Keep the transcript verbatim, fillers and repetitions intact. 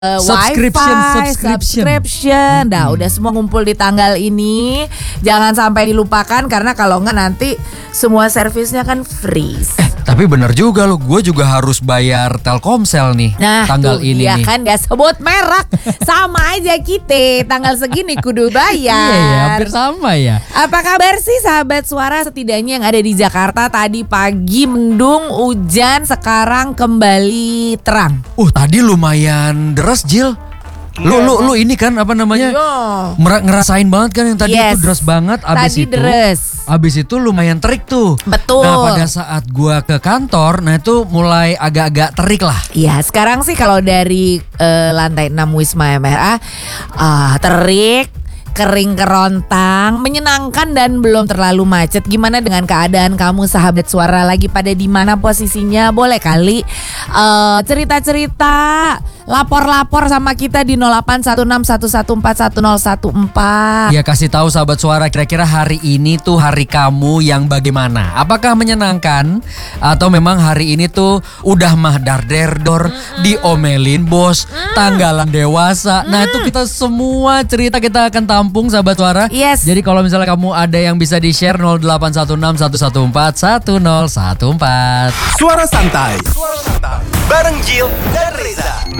Uh, subscription, wifi, subscription. subscription. Nah, Hmm. udah semua ngumpul di tanggal ini. Jangan sampai dilupakan karena kalau enggak nanti semua servisnya kan free. Eh, tapi bener juga loh, gue juga harus bayar Telkomsel nih Nah, tanggal tuh, ini iya nih. kan gak sebut merek. Sama aja kita tanggal segini kudu bayar. Iya ya, hampir sama ya. Apa kabar sih sahabat suara, setidaknya yang ada di Jakarta? Tadi pagi mendung, hujan, sekarang kembali terang. Uh, tadi lumayan deras, Jil. Lu lu lu ini kan apa namanya? Iya. Mer- ngerasain banget kan yang tadi Yes. itu deras banget. Abis Tadi itu, deres. abis itu lumayan terik tuh. Betul. Nah, pada saat gua ke kantor, nah itu mulai agak-agak terik lah. Ya sekarang sih kalau dari eh, lantai enam Wisma M R A ah, terik, kering kerontang, menyenangkan dan belum terlalu macet. Gimana dengan keadaan kamu sahabat suara, lagi pada di mana posisinya? Boleh kali eh, cerita-cerita, lapor-lapor sama kita di nol delapan satu enam satu satu empat satu nol satu empat. Ya, kasih tahu sahabat suara, kira-kira hari ini tuh hari kamu yang bagaimana? Apakah menyenangkan atau memang hari ini tuh udah mah dar-der-dor, diomelin bos, tanggalan dewasa. Nah, itu kita semua cerita kita akan tampung sahabat suara. Yes. Jadi kalau misalnya kamu ada yang bisa di-share, nol delapan satu enam satu satu empat satu nol satu empat. Suara santai. Suara santai. Bareng Jill dan Reza.